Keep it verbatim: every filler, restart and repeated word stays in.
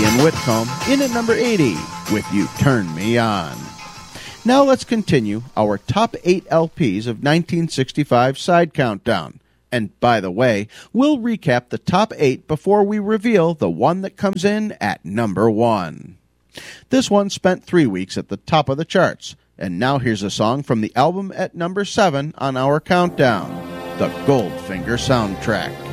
Ian Whitcomb in at number eighty with You Turn Me On. Now let's continue our top eight L Ps of nineteen sixty-five side countdown. And by the way, we'll recap the top eight before we reveal the one that comes in at number one. This one spent three weeks at the top of the charts. And now here's a song from the album at number seven on our countdown, the Goldfinger Soundtrack.